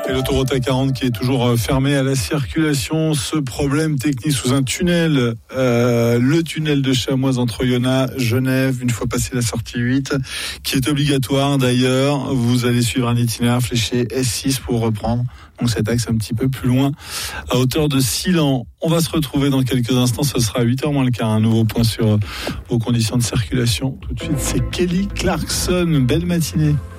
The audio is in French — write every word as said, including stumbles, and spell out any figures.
Et l'autoroute A quarante qui est toujours fermée à la circulation. Ce problème technique sous un tunnel, euh, le tunnel de Chamoise entre Oyonnax, Genève, une fois passé la sortie huit, qui est obligatoire d'ailleurs. Vous allez suivre un itinéraire fléché S six pour reprendre donc cet axe un petit peu plus loin, à hauteur de Silan. On va se retrouver dans quelques instants, ce sera à huit heures moins le quart, un nouveau point sur vos conditions de circulation. Tout de suite, c'est Kelly Clarkson. Belle matinée.